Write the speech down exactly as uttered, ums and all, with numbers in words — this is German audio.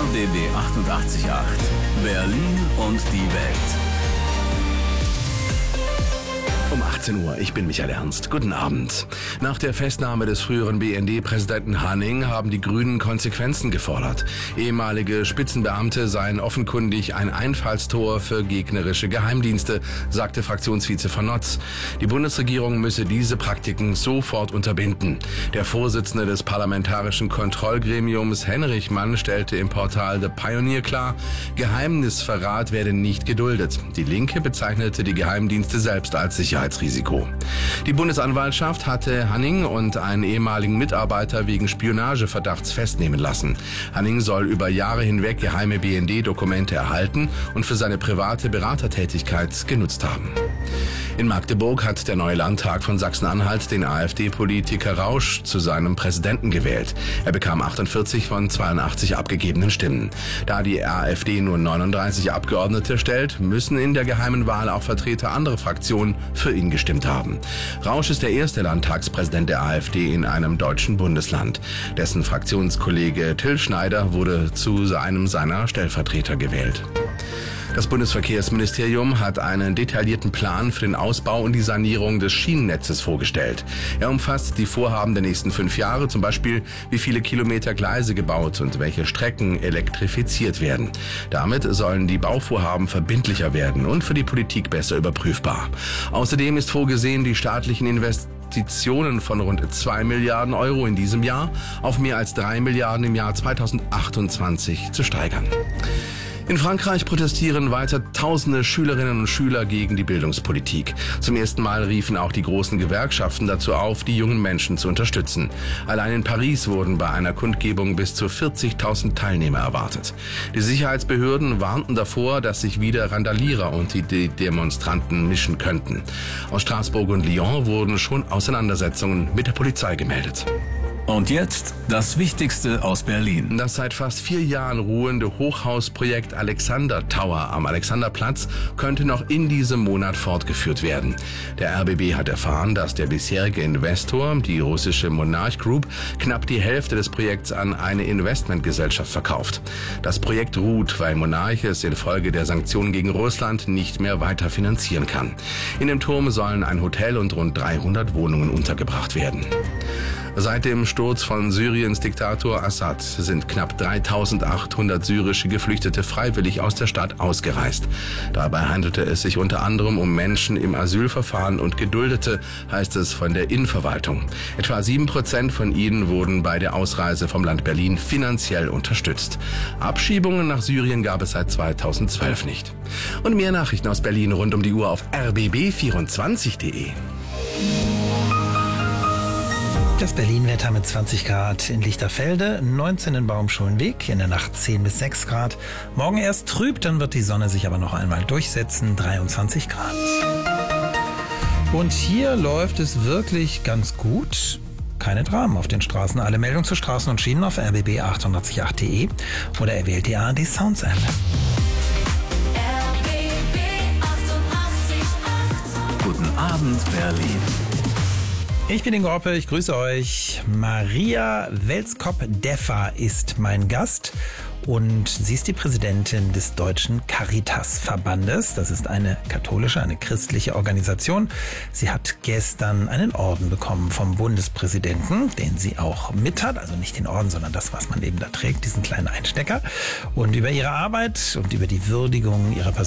B B achtundachtzig Komma acht. Berlin und die Welt. Um achtzehn Uhr, ich bin Michael Ernst. Guten Abend. Nach der Festnahme des früheren B N D-Präsidenten Hanning haben die Grünen Konsequenzen gefordert. Ehemalige Spitzenbeamte seien offenkundig ein Einfallstor für gegnerische Geheimdienste, sagte Fraktionsvize von Notz. Die Bundesregierung müsse diese Praktiken sofort unterbinden. Der Vorsitzende des Parlamentarischen Kontrollgremiums Henrich Mann stellte im Portal The Pioneer klar, Geheimnisverrat werde nicht geduldet. Die Linke bezeichnete die Geheimdienste selbst als sicher. Risiko. Die Bundesanwaltschaft hatte Hanning und einen ehemaligen Mitarbeiter wegen Spionageverdachts festnehmen lassen. Hanning soll über Jahre hinweg geheime B N D-Dokumente erhalten und für seine private Beratertätigkeit genutzt haben. In Magdeburg hat der neue Landtag von Sachsen-Anhalt den AfD-Politiker Rausch zu seinem Präsidenten gewählt. Er bekam achtundvierzig von zweiundachtzig abgegebenen Stimmen. Da die AfD nur neununddreißig Abgeordnete stellt, müssen in der geheimen Wahl auch Vertreter anderer Fraktionen für ihn gestimmt haben. Rausch ist der erste Landtagspräsident der AfD in einem deutschen Bundesland. Dessen Fraktionskollege Till Schneider wurde zu einem seiner Stellvertreter gewählt. Das Bundesverkehrsministerium hat einen detaillierten Plan für den Ausbau und die Sanierung des Schienennetzes vorgestellt. Er umfasst die Vorhaben der nächsten fünf Jahre, zum Beispiel wie viele Kilometer Gleise gebaut und welche Strecken elektrifiziert werden. Damit sollen die Bauvorhaben verbindlicher werden und für die Politik besser überprüfbar. Außerdem ist vorgesehen, die staatlichen Investitionen Investitionen von rund zwei Milliarden Euro in diesem Jahr auf mehr als drei Milliarden im Jahr zweitausendachtundzwanzig zu steigern. In Frankreich protestieren weiter tausende Schülerinnen und Schüler gegen die Bildungspolitik. Zum ersten Mal riefen auch die großen Gewerkschaften dazu auf, die jungen Menschen zu unterstützen. Allein in Paris wurden bei einer Kundgebung bis zu vierzigtausend Teilnehmer erwartet. Die Sicherheitsbehörden warnten davor, dass sich wieder Randalierer unter die Demonstranten mischen könnten. Aus Straßburg und Lyon wurden schon Auseinandersetzungen mit der Polizei gemeldet. Und jetzt das Wichtigste aus Berlin. Das seit fast vier Jahren ruhende Hochhausprojekt Alexander Tower am Alexanderplatz könnte noch in diesem Monat fortgeführt werden. Der R B B hat erfahren, dass der bisherige Investor, die russische Monarch Group, knapp die Hälfte des Projekts an eine Investmentgesellschaft verkauft. Das Projekt ruht, weil Monarch es infolge der Sanktionen gegen Russland nicht mehr weiter finanzieren kann. In dem Turm sollen ein Hotel und rund dreihundert Wohnungen untergebracht werden. Seit dem Sturz von Syriens Diktator Assad sind knapp dreitausendachthundert syrische Geflüchtete freiwillig aus der Stadt ausgereist. Dabei handelte es sich unter anderem um Menschen im Asylverfahren und Geduldete, heißt es von der Innenverwaltung. Etwa sieben Prozent von ihnen wurden bei der Ausreise vom Land Berlin finanziell unterstützt. Abschiebungen nach Syrien gab es seit zweitausendzwölf nicht. Und mehr Nachrichten aus Berlin rund um die Uhr auf r b b vierundzwanzig punkt de. Das Berlin-Wetter mit zwanzig Grad in Lichterfelde, neunzehn in Baumschulenweg, in der Nacht zehn bis sechs Grad. Morgen erst trüb, dann wird die Sonne sich aber noch einmal durchsetzen, dreiundzwanzig Grad. Und hier läuft es wirklich ganz gut. Keine Dramen auf den Straßen. Alle Meldungen zu Straßen und Schienen auf r b b achtundachtzig Komma acht punkt de oder er wählt die A R D Sounds App. Guten Abend, Berlin. Ich bin Ingo Hoppe, ich grüße euch. Maria Welskop-Deffer ist mein Gast und sie ist die Präsidentin des Deutschen Caritas-Verbandes. Das ist eine katholische, eine christliche Organisation. Sie hat gestern einen Orden bekommen vom Bundespräsidenten, den sie auch mit hat. Also nicht den Orden, sondern das, was man eben da trägt, diesen kleinen Einstecker. Und über ihre Arbeit und über die Würdigung ihrer Persönlichkeit